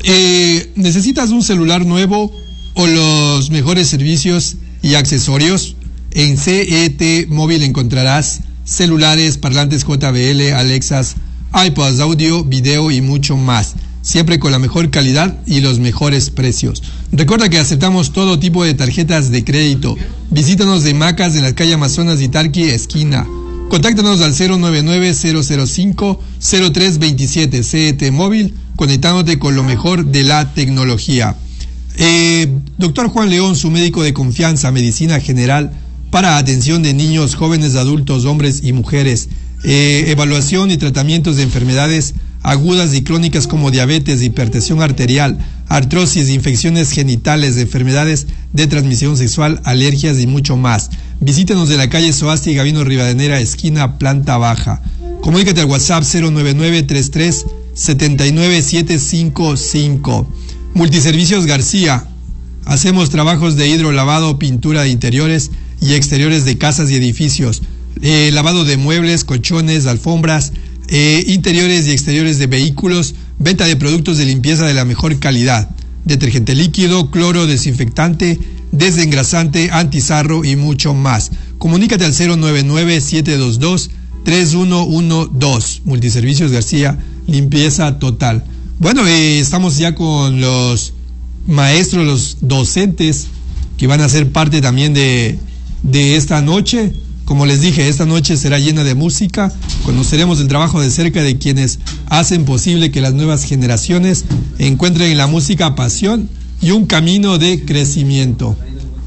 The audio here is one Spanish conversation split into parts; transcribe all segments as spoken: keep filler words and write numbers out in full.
Eh, ¿Necesitas un celular nuevo o los mejores servicios y accesorios? En C E T Móvil encontrarás celulares, parlantes J B L, Alexas, iPods, audio, video y mucho más. Siempre con la mejor calidad y los mejores precios. Recuerda que aceptamos todo tipo de tarjetas de crédito. Visítanos en Macas en la calle Amazonas y Tarqui, esquina. Contáctanos al cero nueve nueve, cero cero cinco, cero tres dos siete. C E T Móvil, conectándote con lo mejor de la tecnología. Eh, doctor Juan León, su médico de confianza, medicina general, para atención de niños, jóvenes, adultos, hombres y mujeres. Eh, evaluación y tratamientos de enfermedades agudas y crónicas como diabetes, hipertensión arterial, artrosis, infecciones genitales, enfermedades de transmisión sexual, alergias y mucho más. Visítenos de la calle Soasti y Gabino Rivadenera, esquina, planta baja. Comunícate al WhatsApp cero nueve nueve, treinta y tres, setenta y nueve, setecientos cincuenta y cinco. Multiservicios García. Hacemos trabajos de hidrolavado, pintura de interiores y exteriores de casas y edificios, eh, lavado de muebles, colchones, alfombras, eh, interiores y exteriores de vehículos, venta de productos de limpieza de la mejor calidad, detergente líquido, cloro, desinfectante, desengrasante, antizarro y mucho más. Comunícate al cero nueve nueve, siete dos dos, tres uno uno dos. Multiservicios García, limpieza total. Bueno, eh, estamos ya con los maestros, los docentes que van a ser parte también de, de esta noche. Como les dije, esta noche será llena de música. Conoceremos el trabajo de cerca de quienes hacen posible que las nuevas generaciones encuentren en la música pasión y un camino de crecimiento.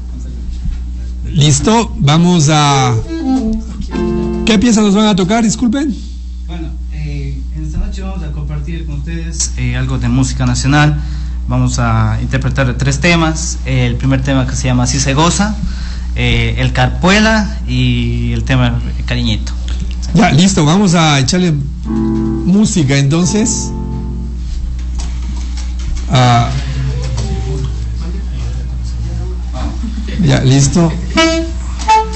¿Listo? Vamos a... ¿Qué piezas nos van a tocar? Disculpen. Bueno, eh, en esta noche vamos a compartir con ustedes eh, algo de música nacional. Vamos a interpretar tres temas. Eh, el primer tema, que se llama Así se goza, eh, el Carpuela y el tema Cariñito. Ya, listo, vamos a echarle música entonces. Ah, ya, listo.